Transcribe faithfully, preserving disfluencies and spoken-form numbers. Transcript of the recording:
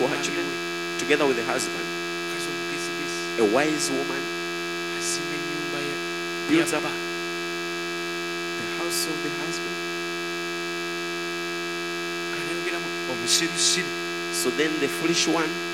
for her children, together with the husband. A wise woman builds up the house of the husband. So then the foolish one